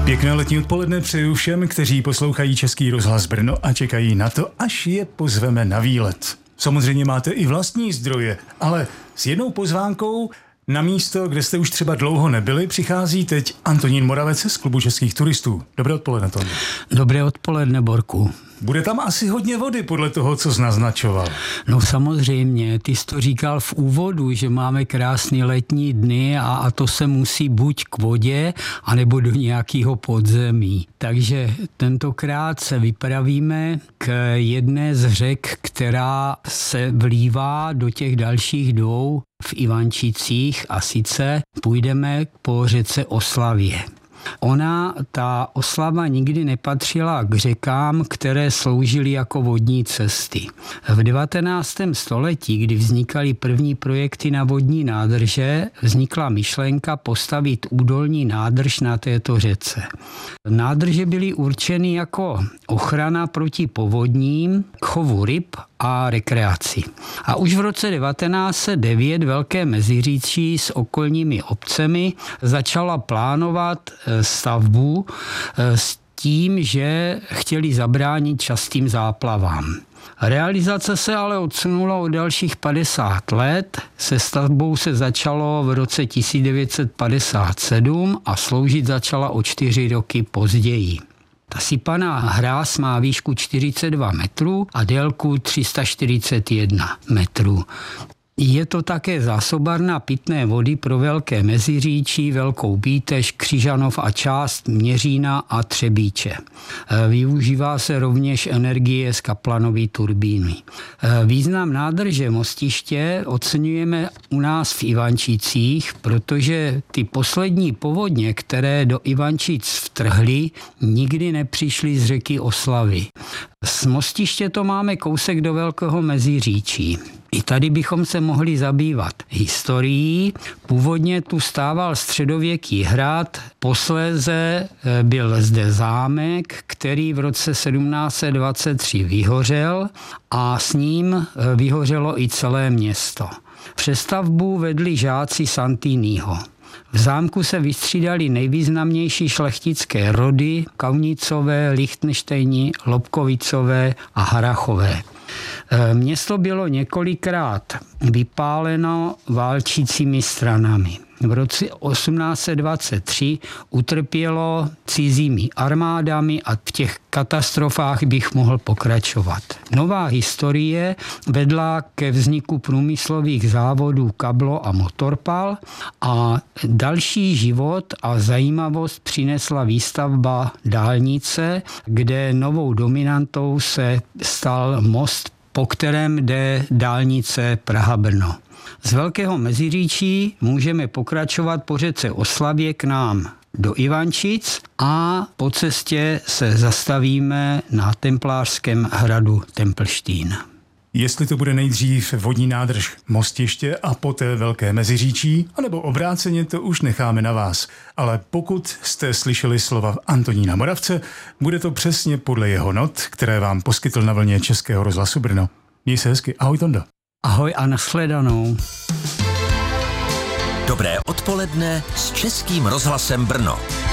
Pěkné letní odpoledne přeju všem, kteří poslouchají Český rozhlas Brno a čekají na to, až je pozveme na výlet. Samozřejmě máte i vlastní zdroje, ale s jednou pozvánkou na místo, kde jste už třeba dlouho nebyli, přichází teď Antonín Moravec z Klubu českých turistů. Dobré odpoledne, Toně. Dobré odpoledne, Borku. Bude tam asi hodně vody podle toho, co jsi naznačoval. No samozřejmě, ty jsi to říkal v úvodu, že máme krásný letní dny a to se musí buď k vodě, anebo do nějakého podzemí. Takže tentokrát se vypravíme k jedné z řek, která se vlívá do těch dalších dvou v Ivančicích, a sice půjdeme po řece Oslavě. Ta Oslava nikdy nepatřila k řekám, které sloužily jako vodní cesty. V 19. století, kdy vznikaly první projekty na vodní nádrže, vznikla myšlenka postavit údolní nádrž na této řece. Nádrže byly určeny jako ochrana proti povodním, k chovu ryb a rekreaci. A už v roce 1909 Velké Meziříčí s okolními obcemi začala plánovat stavbu s tím, že chtěli zabránit častým záplavám. Realizace se ale odsunula o dalších 50 let. Se stavbou se začalo v roce 1957 a sloužit začala o 4 roky později. Ta sypaná hráz má výšku 42 metrů a délku 341 metrů. Je to také zásobárna pitné vody pro Velké Meziříčí, Velkou Bítež, Křižanov a část Měřína a Třebíče. Využívá se rovněž energie z Kaplanové turbíny. Význam nádrže Mostiště oceňujeme u nás v Ivančicích, protože ty poslední povodně, které do Ivančic vtrhly, nikdy nepřišly z řeky Oslavy. Z Mostiště to máme kousek do Velkého Meziříčí. I tady bychom se mohli zabývat historií. Původně tu stával středověký hrad, posléze byl zde zámek, který v roce 1723 vyhořel a s ním vyhořelo i celé město. Přestavbu vedli žáci Santiniho. V zámku se vystřídali nejvýznamnější šlechtické rody Kaunicové, Lichtenštejni, Lobkovicové a Harrachové. Město bylo několikrát vypáleno válčícími stranami. V roce 1823 utrpělo cizími armádami a v těch katastrofách bych mohl pokračovat. Nová historie vedla ke vzniku průmyslových závodů Kablo a Motorpal a další život a zajímavost přinesla výstavba dálnice, kde novou dominantou se stal most, po kterém jde dálnice Praha-Brno. Z Velkého Meziříčí můžeme pokračovat po řece Oslavě k nám do Ivančic a po cestě se zastavíme na templářském hradu Tempelštín. Jestli to bude nejdřív vodní nádrž Mostiště a poté Velké Meziříčí, anebo obráceně, to už necháme na vás. Ale pokud jste slyšeli slova Antonína Moravce, bude to přesně podle jeho not, které vám poskytl na vlně Českého rozhlasu Brno. Měj se hezky. Ahoj, Tondo. Ahoj a nashledanou. Dobré odpoledne s Českým rozhlasem Brno.